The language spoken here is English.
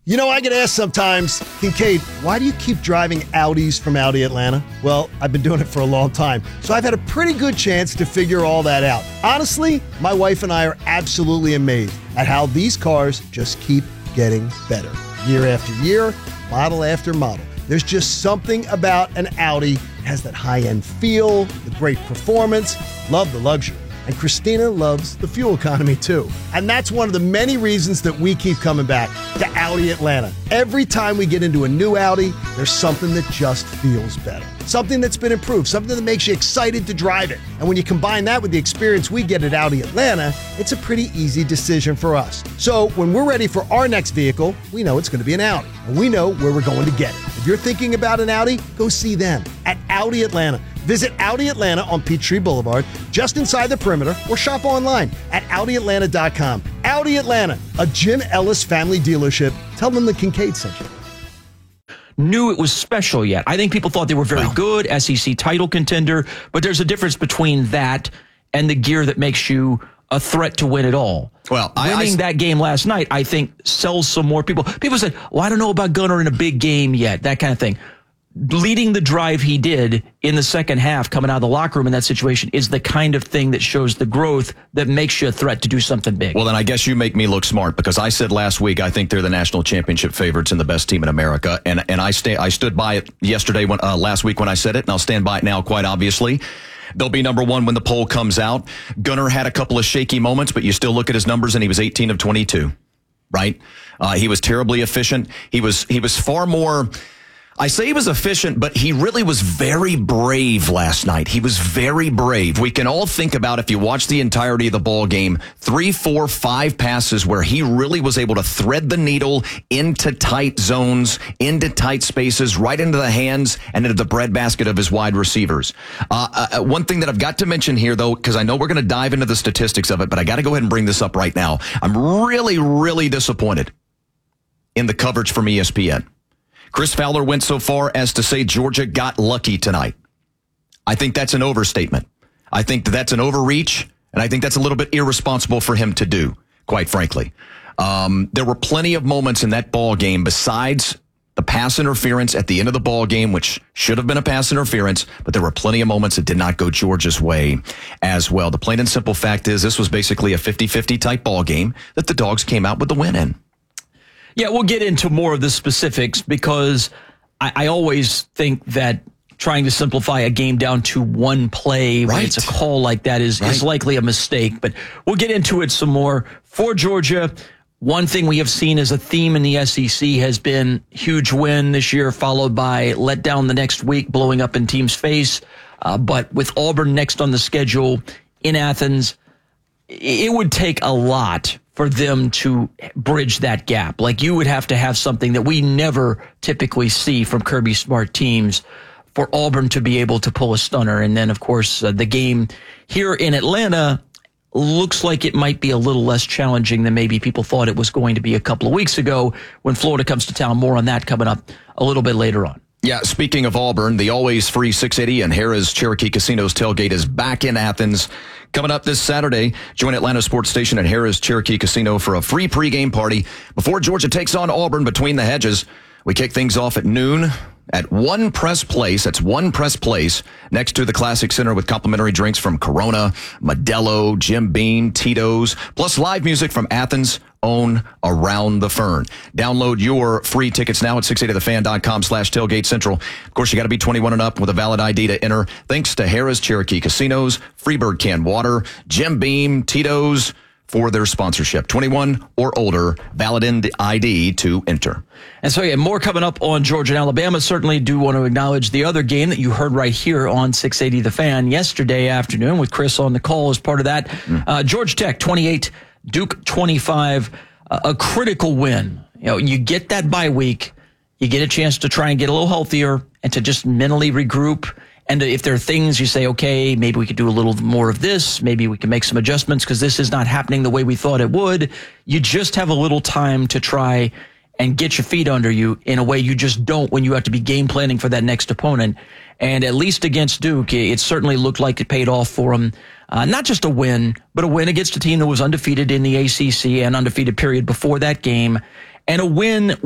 You know, I get asked sometimes, Kincaid, why do you keep driving Audis from Audi Atlanta? Well, I've been doing it for a long time, so I've had a pretty good chance to figure all that out. Honestly, my wife and I are absolutely amazed at how these cars just keep getting better. Year after year, model after model. There's just something about an Audi. It has that high-end feel, the great performance, love the luxury. And Christina loves the fuel economy too. And that's one of the many reasons that we keep coming back to Audi Atlanta. Every time we get into a new Audi, there's something that just feels better. Something that's been improved, something that makes you excited to drive it. And when you combine that with the experience we get at Audi Atlanta, it's a pretty easy decision for us. So when we're ready for our next vehicle, we know it's going to be an Audi. And we know where we're going to get it. If you're thinking about an Audi, go see them at Audi Atlanta. Visit Audi Atlanta on Peachtree Boulevard, just inside the perimeter, or shop online at AudiAtlanta.com. Audi Atlanta, a Jim Ellis family dealership. Tell them the Kincaid sent you. Knew it was special yet. I think people thought they were very good, SEC title contender, but there's a difference between that and the gear that makes you a threat to win it all. Well, winning that game last night, I think, sells some more people. People said, well, I don't know about Gunnar in a big game yet, that kind of thing. Leading the drive he did in the second half, coming out of the locker room in that situation, is the kind of thing that shows the growth that makes you a threat to do something big. Well, then I guess you make me look smart, because I said last week I think they're the national championship favorites and the best team in America, and I stood by it yesterday, last week when I said it, and I'll stand by it now. Quite obviously, they'll be number one when the poll comes out. Gunnar had a couple of shaky moments, but you still look at his numbers, and he was 18 of 22. Right? He was terribly efficient. He was far more. I say he was efficient, but he really was very brave last night. He was very brave. We can all think about, if you watch the entirety of the ball game, 3, 4, 5 passes where he really was able to thread the needle into tight zones, into tight spaces, right into the hands and into the breadbasket of his wide receivers. One thing that I've got to mention here, though, because I know we're going to dive into the statistics of it, but I got to go ahead and bring this up right now. I'm really, really disappointed in the coverage from ESPN. Chris Fowler went so far as to say Georgia got lucky tonight. I think that's an overstatement. I think that's an overreach, and I think that's a little bit irresponsible for him to do, quite frankly. There were plenty of moments in that ball game besides the pass interference at the end of the ball game, which should have been a pass interference, but there were plenty of moments that did not go Georgia's way as well. The plain and simple fact is this was basically a 50-50 type ball game that the Dogs came out with the win in. Yeah, we'll get into more of the specifics, because I always think that trying to simplify a game down to one play when it's a call like that is likely a mistake. But we'll get into it some more. For Georgia, one thing we have seen as a theme in the SEC has been huge win this year, followed by letdown the next week, blowing up in team's face. But with Auburn next on the schedule in Athens, it would take a lot for them to bridge that gap. Like, you would have to have something that we never typically see from Kirby Smart teams for Auburn to be able to pull a stunner. And then, of course, the game here in Atlanta looks like it might be a little less challenging than maybe people thought it was going to be a couple of weeks ago when Florida comes to town. More on that coming up a little bit later on. Yeah, speaking of Auburn, the always free 680 and Harrah's Cherokee Casino's tailgate is back in Athens. Coming up this Saturday, join Atlanta Sports Station at Harrah's Cherokee Casino for a free pregame party before Georgia takes on Auburn between the hedges. We kick things off at noon at One Press Place. That's One Press Place next to the Classic Center, with complimentary drinks from Corona, Modelo, Jim Beam, Tito's, plus live music from Athens' own Around the Fern. Download your free tickets now at 680thefan.com/tailgate central. Of course, you got to be 21 and up with a valid ID to enter. Thanks to Harrah's Cherokee Casinos, Freebird Canned Water, Jim Beam, Tito's for their sponsorship. 21 or older, valid ID to enter. And so, yeah, more coming up on Georgia and Alabama. Certainly do want to acknowledge the other game that you heard right here on 680 The Fan yesterday afternoon with Chris on the call as part of that. Georgia Tech 28, Duke 25, a critical win. You know, you get that bye week, you get a chance to try and get a little healthier and to just mentally regroup. And if there are things you say, okay, maybe we could do a little more of this, maybe we can make some adjustments because this is not happening the way we thought it would. You just have a little time to try and get your feet under you in a way you just don't when you have to be game planning for that next opponent. And at least against Duke, it certainly looked like it paid off for them. Not just a win, but a win against a team that was undefeated in the ACC and undefeated period before that game. And a win